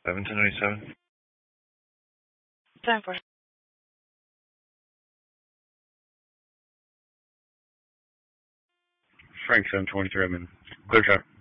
1097. Time for Frank 723, I'm in. Clear shot.